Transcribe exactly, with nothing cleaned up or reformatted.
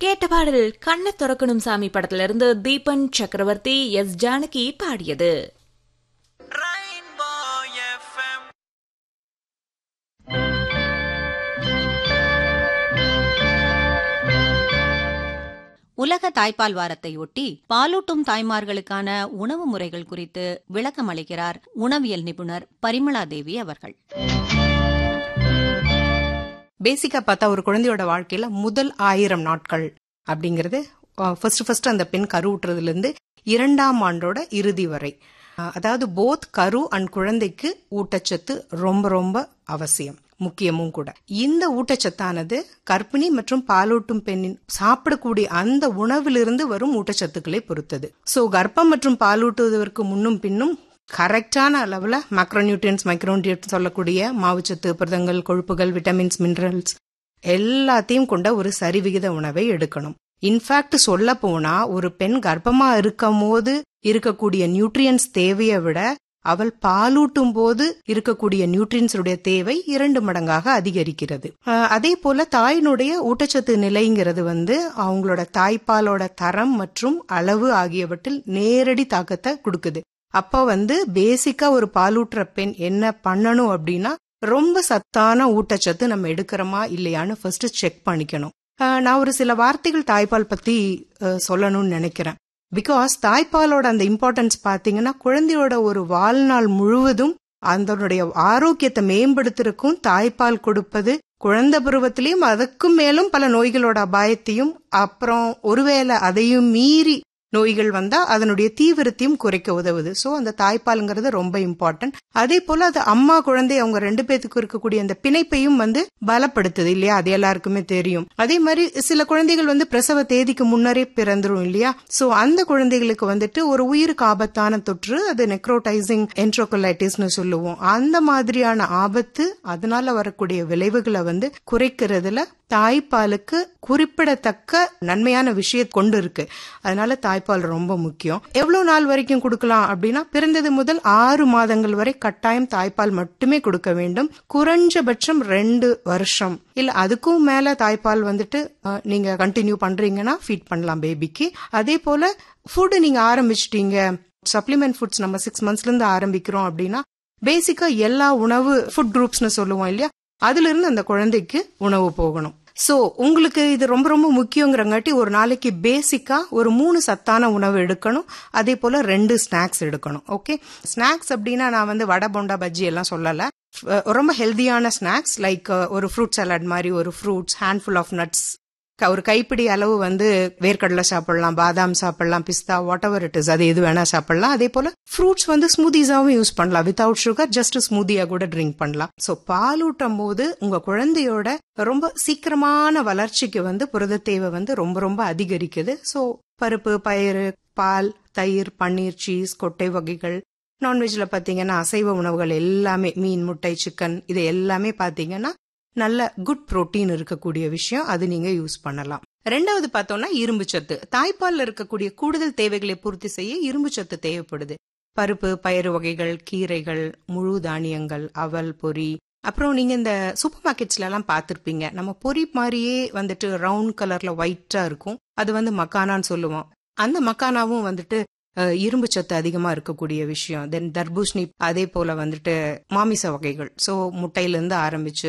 கேட்ட பாடல் கண்ணை திறக்கணும் சாமி படத்துல இருந்து தீபன் சக்கரவர்த்தி எஸ் ஜானகி பாடியது. உலக தாய்ப்பால் வாரத்தை ஒட்டி பாலூட்டும் தாய்மார்களுக்கான உணவு முறைகள் குறித்து விளக்கம் அளிக்கிறார் உணவியல் நிபுணர் பரிமளா தேவி அவர்கள். பேசிக்கா பார்த்தா ஒரு குழந்தையோட வாழ்க்கையில முதல் ஆயிரம் நாட்கள் அப்படிங்கிறது ஃபர்ஸ்ட் ஃபர்ஸ்ட் அந்த பெண் கருவுற்றுறதுல இருந்து இரண்டாம் ஆண்டோட இறுதி வரை, அதாவது போத் கரு அண்ட் குழந்தைக்கு ஊட்டச்சத்து ரொம்ப ரொம்ப அவசியம், முக்கியமும் கூட. இந்த ஊட்டச்சத்தானது கர்ப்பிணி மற்றும் பாலூட்டும் பெண்ணின் சாப்பிடக்கூடிய அந்த உணவிலிருந்து வரும் ஊட்டச்சத்துக்களை பொறுத்தது. சோ கர்ப்பம் மற்றும் பாலூட்டுவதற்கு முன்னும் பின்னும் கரெக்டான அளவுல மேக்ரோநியூட்ரியன்ஸ் மைக்ரோநியூட்ரியன்ஸ் சொல்லக்கூடிய மாவுச்சத்து, புரதங்கள், கொழுப்புகள், விட்டமின்ஸ், மினரல்ஸ் எல்லாத்தையும் கொண்ட ஒரு சரிவிகித உணவை எடுக்கணும். இன்ஃபேக்ட் சொல்ல போனா ஒரு பெண் கர்ப்பமா இருக்கும் போது இருக்கக்கூடிய நியூட்ரியன்ஸ் தேவையை விட அவள் பாலூட்டும் போது இருக்கக்கூடிய நியூட்ரியன்ஸுடைய தேவை இரண்டு மடங்காக அதிகரிக்கிறது. அதே போல தாயினுடைய ஊட்டச்சத்து நிலைங்கிறது வந்து அவங்களோட தாய்ப்பாலோட தரம் மற்றும் அளவு ஆகியவற்றில் நேரடி தாக்கத்தை கொடுக்குது. அப்ப வந்து பேசிக்கா ஒரு பாலூட்டுற பெண் என்ன பண்ணணும் அப்படின்னா, ரொம்ப சத்தான ஊட்டச்சத்து நம்ம எடுக்கிறோமா இல்லையான்னு ஃபர்ஸ்ட் செக் பண்ணிக்கணும். நான் ஒரு சில வார்த்தைகள் தாய்ப்பால் பத்தி சொல்லணும்னு நினைக்கிறேன். பிகாஸ் தாய்ப்பாலோட அந்த இம்பார்ட்டன்ஸ் பாத்தீங்கன்னா குழந்தையோட ஒரு வாழ்நாள் முழுவதும் அதனுடைய ஆரோக்கியத்தை மேம்படுத்துறதுக்கும் தாய்ப்பால் கொடுப்பது குழந்தை பருவத்திலையும் அதுக்கும் மேலும் பல நோய்களோட அபாயத்தையும், அப்புறம் ஒருவேளை அதையும் மீறி நோய்கள் வந்தா அதனுடைய தீவிரத்தையும் குறைக்க உதவுது. சோ அந்த தாய்ப்பால்ங்கிறது ரொம்ப இம்பார்ட்டன்ட். அதே போல அது அம்மா குழந்தை அவங்க ரெண்டு பேத்துக்கு இருக்கக்கூடிய அந்த பிணைப்பையும் வந்து பலப்படுத்துது இல்லையா, அது எல்லாருக்குமே தெரியும். அதே மாதிரி சில குழந்தைகள் வந்து பிரசவ தேதிக்கு முன்னரே பிறந்துரும் இல்லையா. சோ அந்த குழந்தைகளுக்கு வந்துட்டு ஒரு உயிருக்கு ஆபத்தான தொற்று, அது நெக்ரோடைசிங் என்ட்ரோகோலைட்டிஸ்னு சொல்லுவோம். அந்த மாதிரியான ஆபத்து, அதனால வரக்கூடிய விளைவுகளை வந்து குறைக்கிறதுல தாய்ப்பாலுக்கு குறிப்பிடத்தக்க நன்மையான விஷயம் கொண்டு இருக்கு. அதனால தாய்ப்பால் ரொம்ப முக்கியம். எவ்வளவு நாள் வரைக்கும் கொடுக்கலாம் அப்படின்னா, பிறந்தது முதல் ஆறு மாதங்கள் வரை கட்டாயம் தாய்ப்பால் மட்டுமே கொடுக்க வேண்டும். குறைஞ்சபட்சம் ரெண்டு வருஷம் இல்ல அதுக்கும் மேல தாய்ப்பால் வந்துட்டு நீங்க கண்டினியூ பண்றீங்கன்னா ஃபீட் பண்ணலாம் பேபிக்கு. அதே போல ஃபுட் நீங்க ஆரம்பிச்சிட்டீங்க, சப்ளிமெண்ட் ஃபுட்ஸ் நம்ம சிக்ஸ் மந்த்ஸ்ல இருந்து ஆரம்பிக்கிறோம் அப்படின்னா பேசிக்கா எல்லா உணவு ஃபுட் குரூப்ஸ்னு சொல்லுவோம் இல்லையா, அதுல இருந்து அந்த குழந்தைக்கு உணவு போகணும். சோ உங்களுக்கு இது ரொம்ப ரொம்ப முக்கியங்கிறங்காட்டி ஒரு நாளைக்கு பேசிக்கா ஒரு மூணு சத்தான உணவு எடுக்கணும். அதே போல ரெண்டு ஸ்நாக்ஸ் எடுக்கணும். ஓகே, ஸ்நாக்ஸ் அப்படின்னா நான் வந்து வடை, போண்டா, பஜ்ஜி எல்லாம் சொல்லல. ரொம்ப ஹெல்தியான ஸ்நாக்ஸ் லைக் ஒரு ஃப்ரூட் சலாட் மாதிரி, ஒரு ஃப்ரூட்ஸ், ஹேண்ட்ஃபுல் ஆஃப் நட்ஸ், ஒரு கைப்பிடி அளவு வந்து வேர்க்கடலை சாப்பிடலாம், பாதாம் சாப்பிடலாம், பிஸ்தா, வாட் எவர் இட் இஸ், அது எது வேணா சாப்பிடலாம். அதே போல ஃப்ரூட்ஸ் வந்து ஸ்மூதிஸாவும் யூஸ் பண்ணலாம், வித்தவுட் சுகர், ஜஸ்ட் ஸ்மூதியா கூட ட்ரிங்க் பண்ணலாம். சோ பாலூட்டும் போது உங்க குழந்தையோட ரொம்ப சீக்கிரமான வளர்ச்சிக்கு வந்து புரத தேவை வந்து ரொம்ப ரொம்ப அதிகரிக்குது. சோ பருப்பு, பயிறு, பால், தயிர், பன்னீர், சீஸ், கொட்டை வகைகள், நான்வெஜ்ல பாத்தீங்கன்னா அசைவ உணவுகள் எல்லாமே, மீன், முட்டை, சிக்கன், இது எல்லாமே பாத்தீங்கன்னா நல்ல குட் புரோட்டீன் இருக்கக்கூடிய விஷயம், அது நீங்க யூஸ் பண்ணலாம். ரெண்டாவது பார்த்தோம்னா இரும்பு சத்து. தாய்ப்பால்ல இருக்கக்கூடிய கூடுதல் தேவைகளை பூர்த்தி செய்ய இரும்பு சத்து தேவைப்படுது. பருப்பு, பயிறு வகைகள், கீரைகள், முழு தானியங்கள், அவல், பொரி, அப்புறம் நீங்க இந்த சூப்பர் மார்க்கெட்ஸ்ல எல்லாம் பாத்திருப்பீங்க, நம்ம பொரி மாதிரியே வந்துட்டு ரவுண்ட் கலர்ல ஒயிட்டா இருக்கும், அது வந்து மக்கானான்னு சொல்லுவோம். அந்த மக்கானாவும் வந்துட்டு இரும்பு சத்து அதிகமா இருக்கக்கூடிய விஷயம். தென் தர்பூசணி, அதே போல வந்துட்டு மாமிச வகைகள், சோ முட்டையில இருந்து ஆரம்பிச்சு